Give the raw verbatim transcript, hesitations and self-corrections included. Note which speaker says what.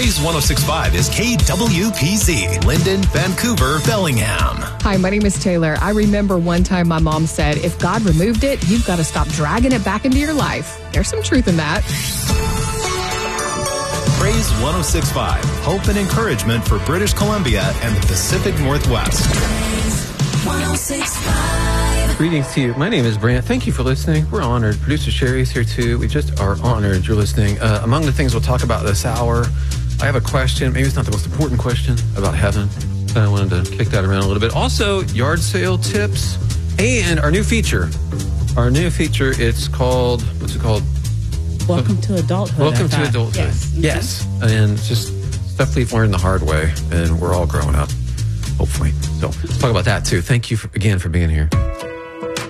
Speaker 1: Praise one oh six point five is K W P Z, Linden, Vancouver, Bellingham.
Speaker 2: Hi, my name is Taylor. I remember one time my mom said, if God removed it, you've got to stop dragging it back into your life. There's some truth in that.
Speaker 1: Praise one oh six point five, hope and encouragement for British Columbia and the Pacific Northwest.
Speaker 3: Praise one oh six point five.
Speaker 4: Greetings to you. My name is Brant. Thank you for listening. We're honored. Producer Sherry is here too. We just are honored you're listening. Uh, among the things we'll talk about this hour, I have a question. Maybe it's not the most important question about heaven. I wanted to kick that around a little bit. Also, yard sale tips and our new feature. Our new feature, it's called, what's it called?
Speaker 5: Welcome to adulthood.
Speaker 4: Welcome to adulthood.
Speaker 5: Yes.
Speaker 4: Yes. And just stuff we've learned the hard way, and we're all growing up, hopefully. So let's talk about that too. Thank you for, again for being here.